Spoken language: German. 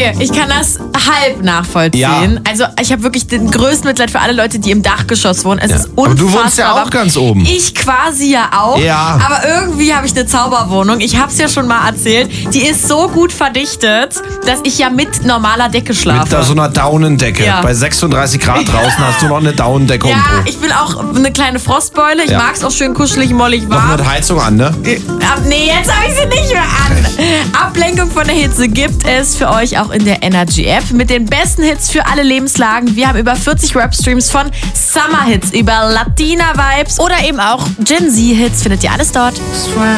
Okay, ich kann das halb nachvollziehen. Ja. Also ich habe wirklich den größten Mitleid für alle Leute, die im Dachgeschoss wohnen. Es ist unfassbar. Aber du wohnst ja auch warm. ganz oben. Ich quasi ja auch. Ja. Aber irgendwie habe ich eine Zauberwohnung. Ich habe es ja schon mal erzählt. Die ist so gut verdichtet, dass ich ja mit normaler Decke schlafe. Mit so einer Daunendecke. Ja. Bei 36 Grad draußen hast du noch eine Daunendecke Ja, um. ich bin auch eine kleine Frostbeule. Ich Ja. mag es auch schön kuschelig, mollig Noch warm. mit Heizung an, ne? Nee, jetzt habe ich sie nicht mehr an. Ablenkung von der Hitze gibt es für euch auch in der Energy-App mit den besten Hits für alle Lebenslagen. Wir haben über 40 Rap-Streams von Summer-Hits über Latina-Vibes oder eben auch Gen Z-Hits. Findet ihr alles dort.